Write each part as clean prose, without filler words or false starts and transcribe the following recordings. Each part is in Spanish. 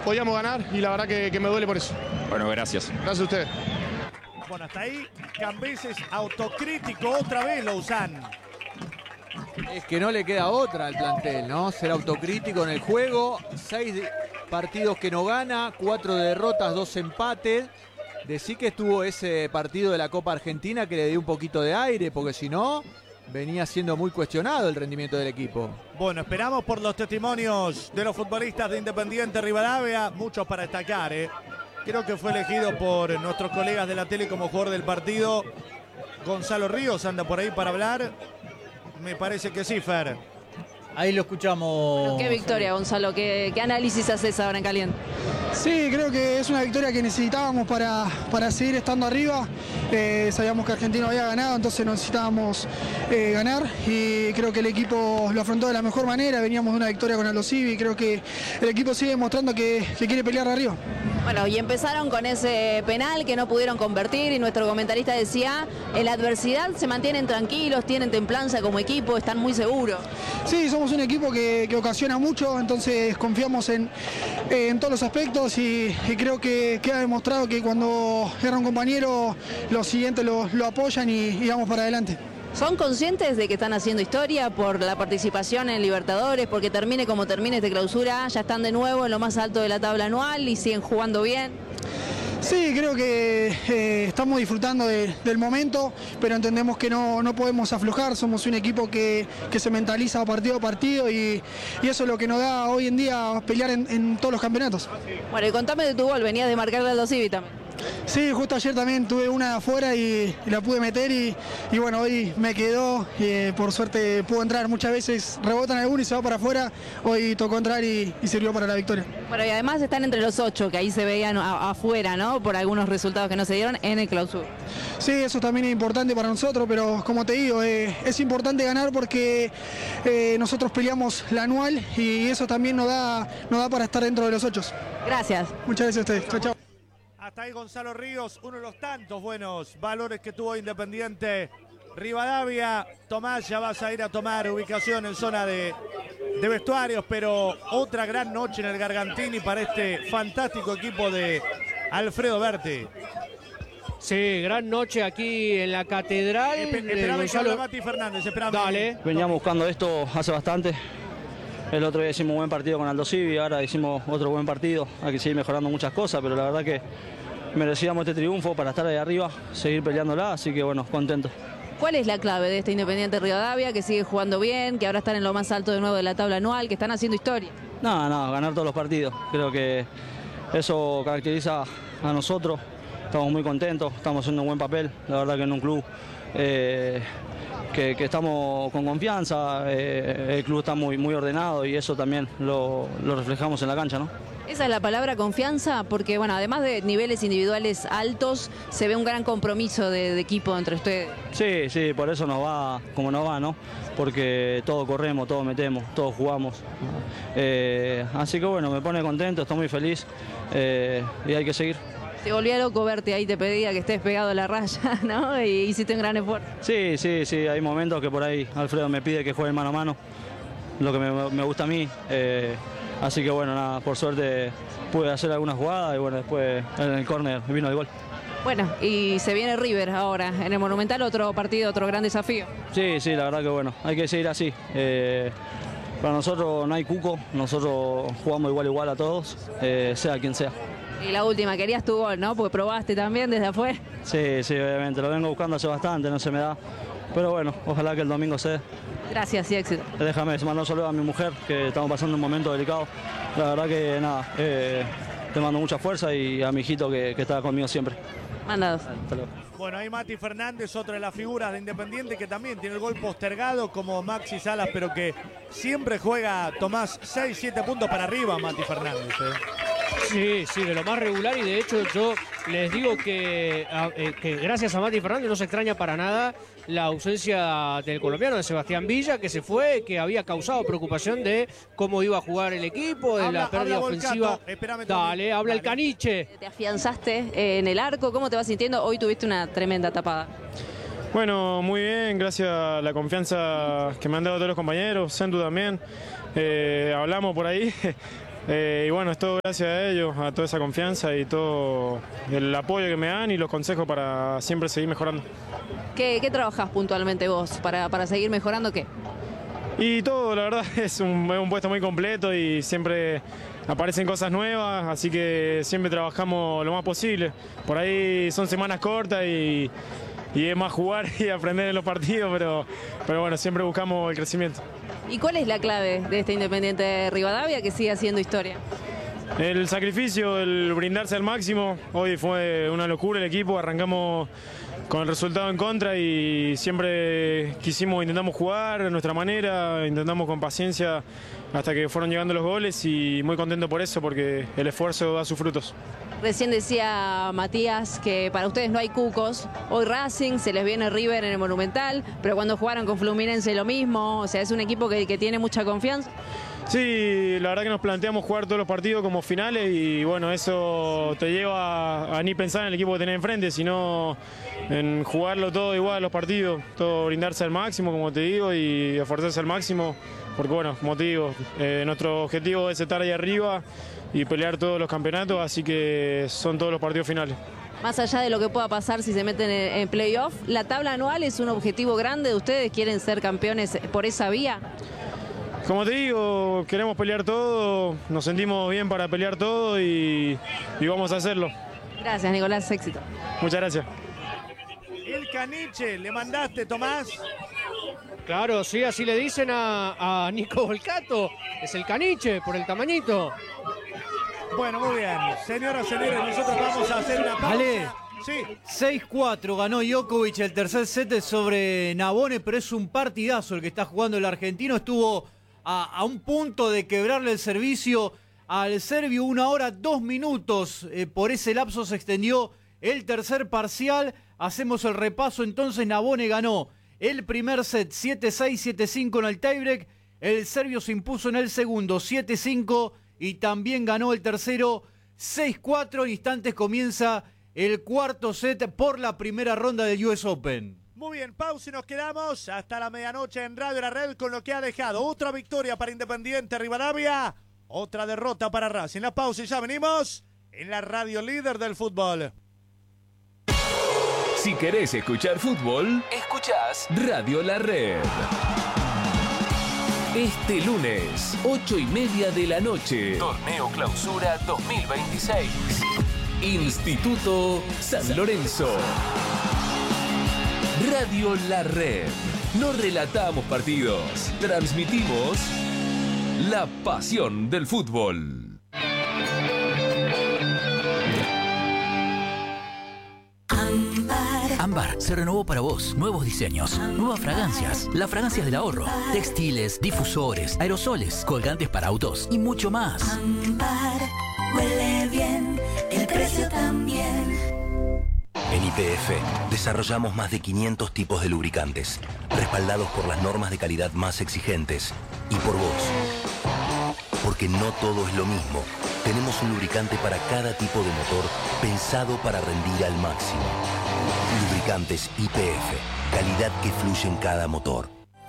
podíamos ganar y la verdad que me duele por eso. Bueno, gracias. Gracias a ustedes. Bueno, hasta ahí Cambeses autocrítico otra vez, Lozán. Es que no le queda otra al plantel, ¿no? Ser autocrítico en el juego. 6 partidos que no gana, 4 derrotas, 2 empates. Decí que estuvo ese partido de la Copa Argentina que le dio un poquito de aire, porque si no, venía siendo muy cuestionado el rendimiento del equipo. Bueno, esperamos por los testimonios de los futbolistas de Independiente Rivadavia, muchos para destacar, ¿eh? Creo que fue elegido por nuestros colegas de la tele como jugador del partido. Gonzalo Ríos anda por ahí para hablar. Me parece que sí, Fer. Ahí lo escuchamos. Bueno, qué victoria, Gonzalo. ¿Qué análisis haces ahora en caliente? Sí, creo que es una victoria que necesitábamos para seguir estando arriba. Sabíamos que Argentino había ganado, entonces necesitábamos ganar y creo que el equipo lo afrontó de la mejor manera. Veníamos de una victoria con Aldo Civi y creo que el equipo sigue mostrando que quiere pelear arriba. Bueno, y empezaron con ese penal que no pudieron convertir y nuestro comentarista decía, en la adversidad se mantienen tranquilos, tienen templanza como equipo, están muy seguros. Sí, somos un equipo que ocasiona mucho, entonces confiamos en todos los aspectos y creo que queda demostrado que cuando erra un compañero, los siguientes lo apoyan y vamos para adelante. ¿Son conscientes de que están haciendo historia por la participación en Libertadores, porque termine como termine esta clausura, ya están de nuevo en lo más alto de la tabla anual y siguen jugando bien? Sí, creo que estamos disfrutando del momento, pero entendemos que no podemos aflojar, somos un equipo que se mentaliza partido a partido y eso es lo que nos da hoy en día pelear en todos los campeonatos. Bueno, y contame de tu gol, venías de marcarle al Aldo Civi también. Sí, justo ayer también tuve una afuera y la pude meter y bueno, hoy me quedó, por suerte pudo entrar, muchas veces rebotan alguno y se va para afuera, hoy tocó entrar y sirvió para la victoria. Bueno, y además están entre los 8, que ahí se veían afuera, ¿no? Por algunos resultados que no se dieron en el clausura. Sí, eso también es importante para nosotros, pero como te digo, es importante ganar porque nosotros peleamos la anual y eso también nos da para estar dentro de los 8. Gracias. Muchas gracias a ustedes. Chao, chao. Hasta ahí Gonzalo Ríos, uno de los tantos buenos valores que tuvo Independiente Rivadavia. Tomás, ya vas a ir a tomar ubicación en zona de vestuarios, pero otra gran noche en el Gargantini para este fantástico equipo de Alfredo Berti. Sí, gran noche aquí en la catedral. Esperame que hable Mati Fernández, esperame. Dale. Veníamos buscando esto hace bastante. El otro día hicimos un buen partido con Aldo Civi, ahora hicimos otro buen partido. Hay que seguir mejorando muchas cosas, pero la verdad que merecíamos este triunfo para estar ahí arriba, seguir peleándola, así que bueno, contento. ¿Cuál es la clave de este Independiente Rivadavia, que sigue jugando bien, que ahora están en lo más alto de nuevo de la tabla anual, que están haciendo historia? No, ganar todos los partidos. Creo que eso caracteriza a nosotros. Estamos muy contentos, estamos haciendo un buen papel. La verdad que en un club que estamos con confianza, el club está muy ordenado y eso también lo reflejamos en la cancha, ¿no? Esa es la palabra, confianza, porque bueno, además de niveles individuales altos, se ve un gran compromiso de equipo entre ustedes. Sí, por eso nos va como nos va, ¿no? Porque todo corremos, todo metemos, todos jugamos. Así que bueno, me pone contento, estoy muy feliz y hay que seguir. Te volvía loco verte ahí, te pedía que estés pegado a la raya, ¿no? Y hiciste un gran esfuerzo. Sí, hay momentos que por ahí Alfredo me pide que juegue mano a mano, lo que me gusta a mí. Así que bueno, nada, por suerte pude hacer alguna jugada y bueno, después en el córner vino el gol. Bueno, y se viene River ahora en el Monumental, otro partido, otro gran desafío. Sí, la verdad que bueno, hay que seguir así. Para nosotros no hay cuco, nosotros jugamos igual a todos, sea quien sea. Y la última, querías tu gol, ¿no? Porque probaste también desde afuera. Sí, obviamente, lo vengo buscando hace bastante, no se me da. Pero bueno, ojalá que el domingo se dé. Gracias y éxito. Déjame mandar un saludo a mi mujer, que estamos pasando un momento delicado. La verdad que nada, te mando mucha fuerza y a mi hijito que está conmigo siempre. Mandados. Hasta luego. Bueno, ahí Mati Fernández, otra de las figuras de Independiente que también tiene el gol postergado como Maxi Salas, pero que siempre juega, Tomás, 6-7 puntos para arriba Mati Fernández. Sí, de lo más regular y de hecho yo les digo que gracias a Mati Fernández no se extraña para nada la ausencia del colombiano de Sebastián Villa, que se fue, que había causado preocupación de cómo iba a jugar el equipo, de la pérdida ofensiva. Dale, habla el caniche. Te afianzaste en el arco, ¿cómo te vas sintiendo? Hoy tuviste una tremenda tapada. Bueno, muy bien, gracias a la confianza que me han dado todos los compañeros, Sendu también. Hablamos por ahí. Y bueno, es todo gracias a ellos, a toda esa confianza y todo el apoyo que me dan y los consejos para siempre seguir mejorando. ¿Qué trabajás puntualmente vos para seguir mejorando qué? Y todo, la verdad, es un puesto muy completo y siempre aparecen cosas nuevas, así que siempre trabajamos lo más posible. Por ahí son semanas cortas y es más jugar y aprender en los partidos, pero bueno, siempre buscamos el crecimiento. ¿Y cuál es la clave de este Independiente Rivadavia que sigue haciendo historia? El sacrificio, el brindarse al máximo. Hoy fue una locura el equipo, arrancamos con el resultado en contra y siempre intentamos jugar de nuestra manera, intentamos con paciencia hasta que fueron llegando los goles y muy contento por eso porque el esfuerzo da sus frutos. Recién decía Matías que para ustedes no hay cucos. Hoy Racing, se les viene River en el Monumental, pero cuando jugaron con Fluminense lo mismo. O sea, es un equipo que tiene mucha confianza. Sí, la verdad que nos planteamos jugar todos los partidos como finales y bueno, eso te lleva a ni pensar en el equipo que tenés enfrente, sino en jugarlo todo igual los partidos, todo brindarse al máximo, como te digo, y esforzarse al máximo, porque bueno, como te digo, nuestro objetivo es estar ahí arriba y pelear todos los campeonatos, así que son todos los partidos finales. Más allá de lo que pueda pasar si se meten en playoff, ¿la tabla anual es un objetivo grande de ustedes? ¿Quieren ser campeones por esa vía? Como te digo, queremos pelear todo, nos sentimos bien para pelear todo y vamos a hacerlo. Gracias, Nicolás, éxito. Muchas gracias. El caniche, ¿le mandaste, Tomás? Claro, sí, así le dicen a Nico Volcato. Es el caniche por el tamañito. Bueno, muy bien. Señoras, señores, nosotros vamos a hacer una pausa. Ale. Sí. 6-4 ganó Djokovic el tercer set sobre Navone, pero es un partidazo el que está jugando el argentino. Estuvo a un punto de quebrarle el servicio al serbio, 1 hora 2 minutos. Por ese lapso se extendió el tercer parcial. Hacemos el repaso entonces. Navone ganó el primer set 7-6, 7-5 en el tiebreak. El serbio se impuso en el segundo 7-5 y también ganó el tercero 6-4. En instantes comienza el cuarto set por la primera ronda del US Open. Muy bien, pausa y nos quedamos hasta la medianoche en Radio La Red con lo que ha dejado otra victoria para Independiente Rivadavia, otra derrota para Racing. La pausa y ya venimos en la radio líder del fútbol. Si querés escuchar fútbol, escuchás Radio La Red. Este lunes, 8:30 de la noche, Torneo Clausura 2026. Instituto San Lorenzo. Radio La Red. No relatamos partidos, transmitimos la pasión del fútbol. Ámbar se renovó para vos. Nuevos diseños, nuevas fragancias, las fragancias del ahorro, textiles, difusores, aerosoles, colgantes para autos y mucho más. Ámbar huele bien, el precio también. En YPF desarrollamos más de 500 tipos de lubricantes, respaldados por las normas de calidad más exigentes y por vos. Porque no todo es lo mismo. Tenemos un lubricante para cada tipo de motor pensado para rendir al máximo. Lubricantes YPF, calidad que fluye en cada motor.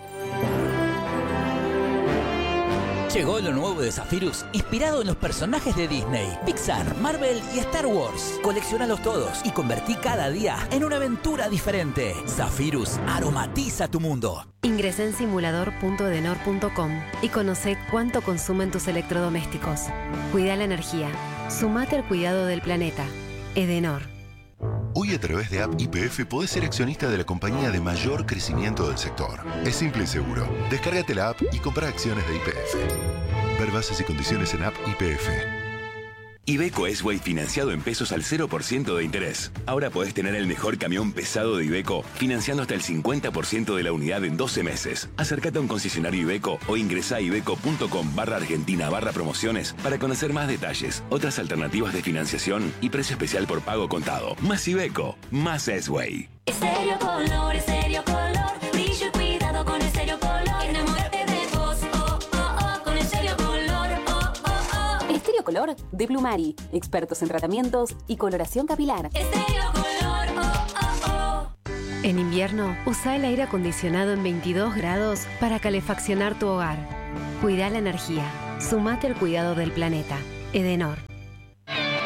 Llegó lo nuevo de Zephyrus, inspirado en los personajes de Disney, Pixar, Marvel y Star Wars. Colecciónalos todos y convertí cada día en una aventura diferente. Zephyrus aromatiza tu mundo. Ingresá en simulador.edenor.com y conocé cuánto consumen tus electrodomésticos. Cuida la energía. Sumate al cuidado del planeta. Edenor. Hoy a través de App YPF podés ser accionista de la compañía de mayor crecimiento del sector. Es simple y seguro. Descárgate la app y compra acciones de YPF. Ver bases y condiciones en App YPF. Iveco S-Way financiado en pesos al 0% de interés. Ahora podés tener el mejor camión pesado de Iveco financiando hasta el 50% de la unidad en 12 meses. Acércate a un concesionario Iveco o ingresá a iveco.com/argentina/promociones para conocer más detalles, otras alternativas de financiación y precio especial por pago contado. Más Iveco, más S-Way. Estéreo Color, Estéreo Color, brillo y cuidado con Estéreo Color. Enamórate de vos, oh, oh, oh, con Estéreo Color, oh, oh, oh. Estéreo Color de Plumari, expertos en tratamientos y coloración capilar. Estéreo Color, oh, oh, oh. En invierno, usa el aire acondicionado en 22 grados para calefaccionar tu hogar. Cuida la energía. Sumate al cuidado del planeta. Edenor.